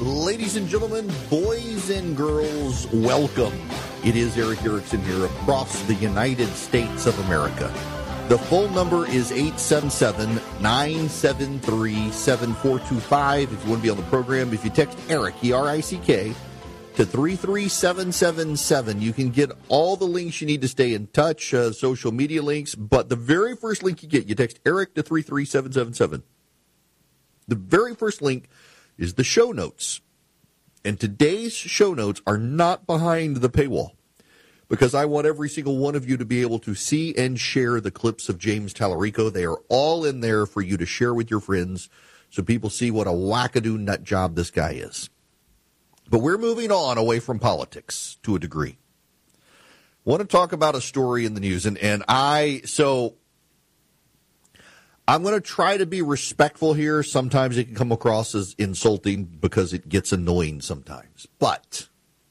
Ladies and gentlemen, boys and girls, welcome. It is Eric Erickson here across the United States of America. The phone number is 877-973-7425. If you want to be on the program, if you text Eric, E-R-I-C-K, to 33777, you can get all the links you need to stay in touch, social media links. But the very first link you get, you text Eric to 33777. The very first link is the show notes. And today's show notes are not behind the paywall, because I want every single one of you to be able to see and share the clips of James Tallarico. They are all in there for you to share with your friends so people see what a wackadoo nut job this guy is. But we're moving on away from politics to a degree. I want to talk about a story in the news, and I'm going to try to be respectful here. Sometimes it can come across as insulting because it gets annoying sometimes. But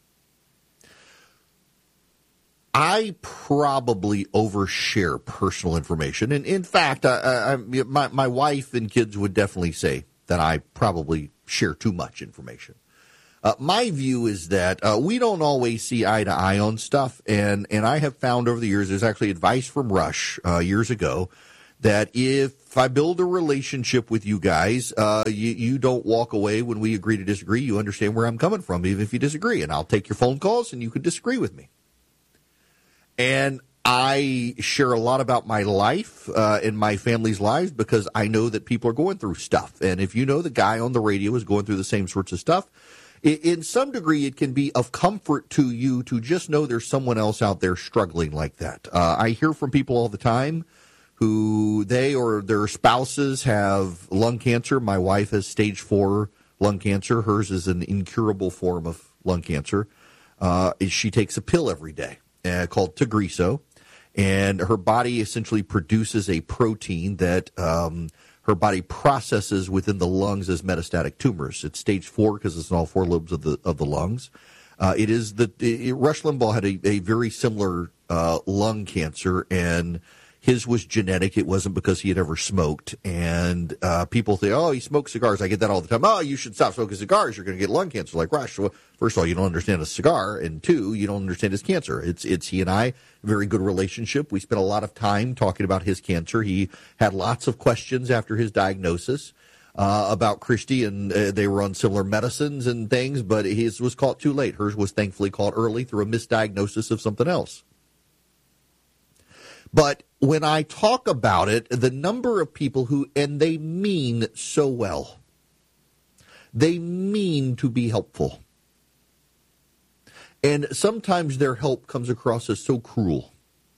I probably overshare personal information. And in fact, my wife and kids would definitely say that I probably share too much information. My view is that we don't always see eye to eye on stuff. And I have found over the years, there's actually advice from Rush years ago, that if I build a relationship with you guys, you don't walk away when we agree to disagree. You understand where I'm coming from, even if you disagree. And I'll take your phone calls, and you can disagree with me. And I share a lot about my life and my family's lives because I know that people are going through stuff. And if you know the guy on the radio is going through the same sorts of stuff, in some degree it can be of comfort to you to just know there's someone else out there struggling like that. I hear from people all the time who they or their spouses have lung cancer. My wife has stage 4 lung cancer. Hers is an incurable form of lung cancer. She takes a pill every day called Tagrisso, and her body essentially produces a protein that her body processes within the lungs as metastatic tumors. It's stage 4 because it's in all 4 lobes of the lungs. Rush Limbaugh had a very similar lung cancer, and his was genetic. It wasn't because he had ever smoked. And people say, oh, he smokes cigars. I get that all the time. Oh, you should stop smoking cigars. You're going to get lung cancer. Like, Rush, well, first of all, you don't understand a cigar. And 2, you don't understand his cancer. It's he and I, very good relationship. We spent a lot of time talking about his cancer. He had lots of questions after his diagnosis about Christy, and they were on similar medicines and things, but his was caught too late. Hers was thankfully caught early through a misdiagnosis of something else. But when I talk about it, the number of people and they mean so well. They mean to be helpful. And sometimes their help comes across as so cruel.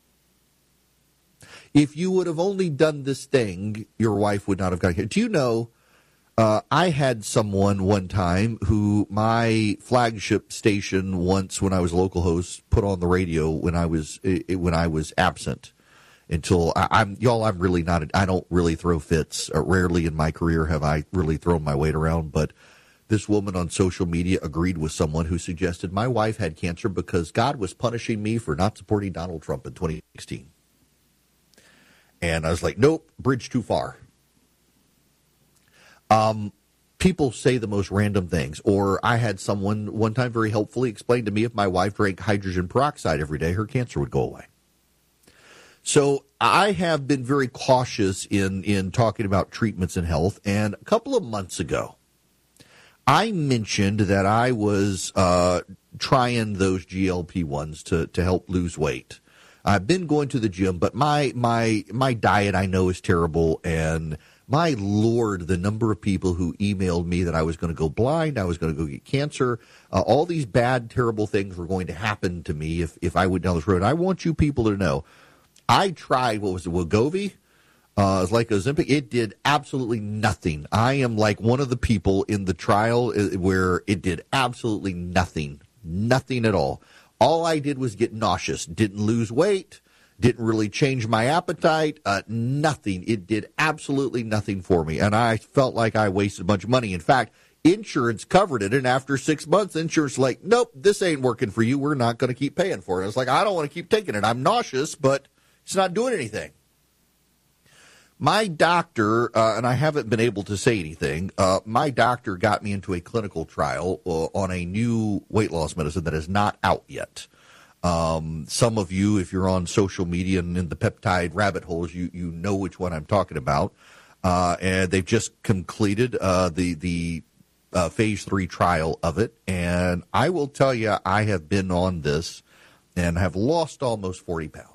If you would have only done this thing, your wife would not have gotten. Do you know, I had someone one time who my flagship station once when I was a local host put on the radio when I was absent. Until I'm really not. I don't really throw fits. Rarely in my career have I really thrown my weight around. But this woman on social media agreed with someone who suggested my wife had cancer because God was punishing me for not supporting Donald Trump in 2016. And I was like, nope, bridge too far. People say the most random things. Or I had someone one time very helpfully explain to me if my wife drank hydrogen peroxide every day, her cancer would go away. So I have been very cautious in talking about treatments and health. And a couple of months ago, I mentioned that I was trying those GLP-1s to help lose weight. I've been going to the gym, but my diet I know is terrible. And my Lord, the number of people who emailed me that I was going to go blind, I was going to go get cancer, all these bad, terrible things were going to happen to me if I went down this road. I want you people to know. I tried, Wegovy? It's like Ozempic. It did absolutely nothing. I am like one of the people in the trial where it did absolutely nothing. Nothing at all. All I did was get nauseous. Didn't lose weight. Didn't really change my appetite. Nothing. It did absolutely nothing for me. And I felt like I wasted a bunch of money. In fact, insurance covered it. And after 6 months, insurance like, nope, this ain't working for you. We're not going to keep paying for it. I was like, I don't want to keep taking it. I'm nauseous, but it's not doing anything. My doctor, and I haven't been able to say anything, my doctor got me into a clinical trial on a new weight loss medicine that is not out yet. Some of you, if you're on social media and in the peptide rabbit holes, you know which one I'm talking about. And they've just completed the phase 3 trial of it. And I will tell you, I have been on this and have lost almost 40 pounds.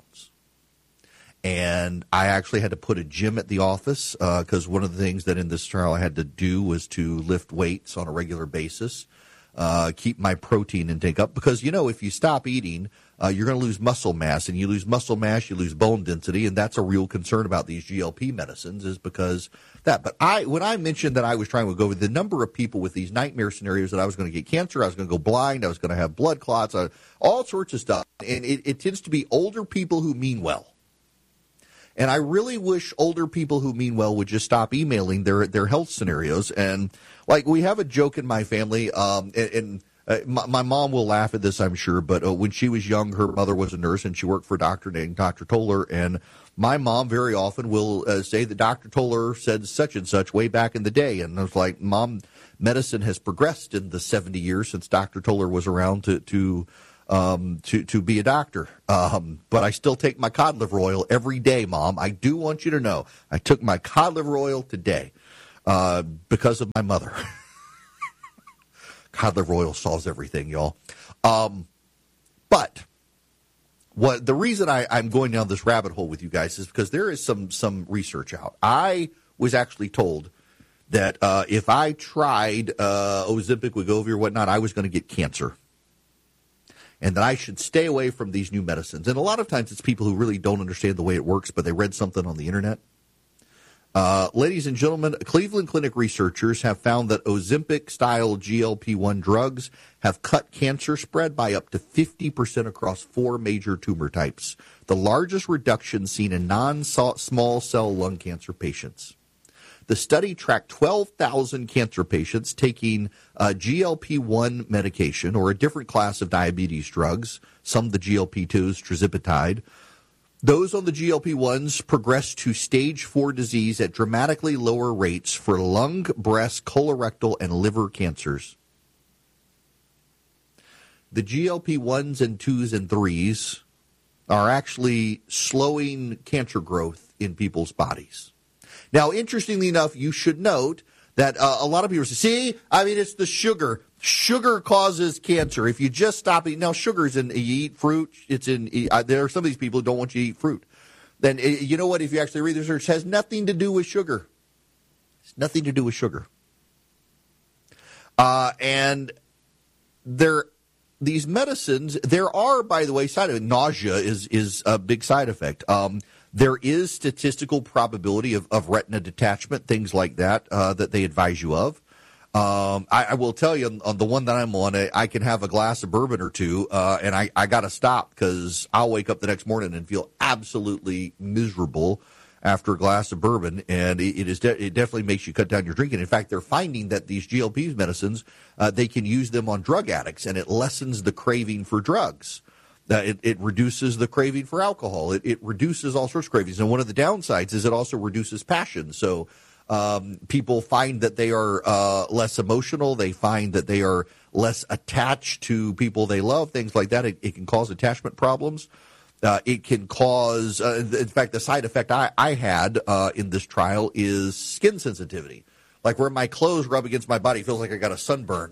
And I actually had to put a gym at the office because one of the things that in this trial I had to do was to lift weights on a regular basis, keep my protein intake up. Because, you know, if you stop eating, you're going to lose muscle mass. And you lose muscle mass, you lose bone density. And that's a real concern about these GLP medicines is because that. But when I mentioned that I was trying to go over the number of people with these nightmare scenarios that I was going to get cancer, I was going to go blind, I was going to have blood clots, all sorts of stuff. And it tends to be older people who mean well. And I really wish older people who mean well would just stop emailing their health scenarios. And like we have a joke in my family, my mom will laugh at this, I'm sure, but when she was young, her mother was a nurse and she worked for a doctor named Dr. Toller. And my mom very often will say that Dr. Toller said such and such way back in the day. And I was like, Mom, medicine has progressed in the 70 years since Dr. Toller was around to be a doctor. But I still take my cod liver oil every day, Mom. I do want you to know I took my cod liver oil today because of my mother. Cod liver oil solves everything, y'all. But the reason I'm going down this rabbit hole with you guys is because there is some research out. I was actually told that if I tried Ozempic, Wegovy, or whatnot, I was going to get cancer. And that I should stay away from these new medicines. And a lot of times it's people who really don't understand the way it works, but they read something on the internet. Ladies and gentlemen, Cleveland Clinic researchers have found that Ozempic-style GLP-1 drugs have cut cancer spread by up to 50% across 4 major tumor types, the largest reduction seen in non-small cell lung cancer patients. The study tracked 12,000 cancer patients taking GLP-1 medication or a different class of diabetes drugs, some the GLP-2s, tirzepatide. Those on the GLP-1s progressed to stage 4 disease at dramatically lower rates for lung, breast, colorectal, and liver cancers. The GLP-1s and 2s and 3s are actually slowing cancer growth in people's bodies. Now, interestingly enough, you should note that a lot of people say, it's the sugar. Sugar causes cancer. If you just stop eating, now sugar's in, you eat fruit, there are some of these people who don't want you to eat fruit. Then, you know what, if you actually read the research, it has nothing to do with sugar. It's nothing to do with sugar. And these medicines, there are, by the way, side effects. Nausea is a big side effect. There is statistical probability of retina detachment, things like that, that they advise you of. I will tell you, on the one that I'm on, I can have a glass of bourbon or two, and I got to stop because I'll wake up the next morning and feel absolutely miserable after a glass of bourbon, and it definitely makes you cut down your drinking. In fact, they're finding that these GLP medicines, they can use them on drug addicts, and it lessens the craving for drugs. It reduces the craving for alcohol. It reduces all sorts of cravings. And one of the downsides is it also reduces passion. So people find that they are less emotional. They find that they are less attached to people they love, things like that. It can cause attachment problems. It can cause, in fact, the side effect I had in this trial is skin sensitivity. Like where my clothes rub against my body, it feels like I got a sunburn.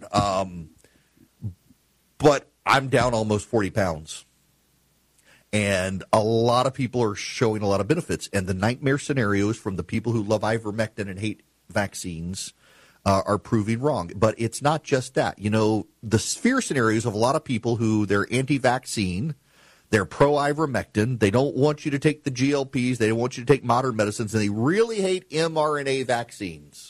But I'm down almost 40 pounds. And a lot of people are showing a lot of benefits. And the nightmare scenarios from the people who love ivermectin and hate vaccines are proving wrong. But it's not just that. You know, the fear scenarios of a lot of people who they're anti-vaccine, they're pro-ivermectin, they don't want you to take the GLPs, they don't want you to take modern medicines, and they really hate mRNA vaccines.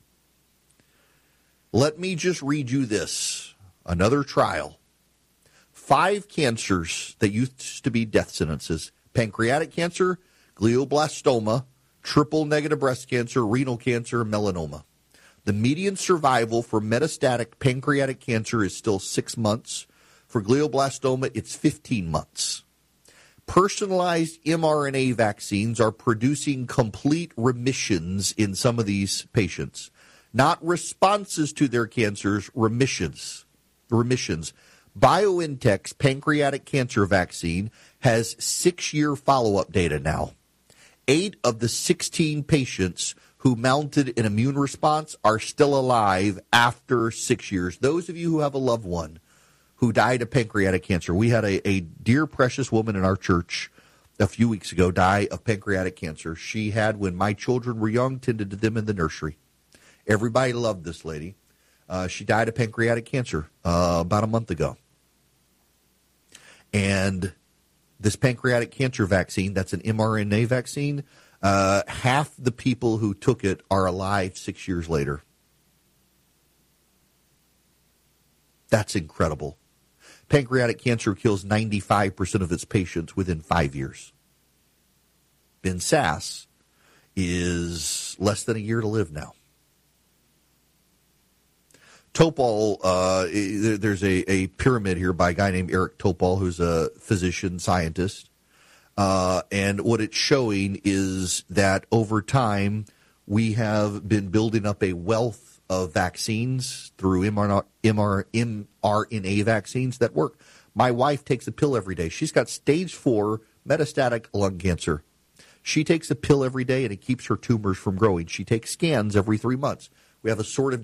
Let me just read you this. Another trial. 5 cancers that used to be death sentences: pancreatic cancer, glioblastoma, triple-negative breast cancer, renal cancer, melanoma. The median survival for metastatic pancreatic cancer is still 6 months. For glioblastoma, it's 15 months. Personalized mRNA vaccines are producing complete remissions in some of these patients. Not responses to their cancers, remissions. BioNTech's pancreatic cancer vaccine has 6-year follow-up data now. 8 of the 16 patients who mounted an immune response are still alive after 6 years. Those of you who have a loved one who died of pancreatic cancer. We had a dear, precious woman in our church a few weeks ago die of pancreatic cancer. She had, when my children were young, tended to them in the nursery. Everybody loved this lady. She died of pancreatic cancer about a month ago. And this pancreatic cancer vaccine, that's an mRNA vaccine, half the people who took it are alive 6 years later. That's incredible. Pancreatic cancer kills 95% of its patients within 5 years. Ben Sass is less than a year to live now. Topol, there's a pyramid here by a guy named Eric Topol, who's a physician scientist. And what it's showing is that over time, we have been building up a wealth of vaccines through mRNA vaccines that work. My wife takes a pill every day. She's got stage 4 metastatic lung cancer. She takes a pill every day, and it keeps her tumors from growing. She takes scans every 3 months. We have a sort of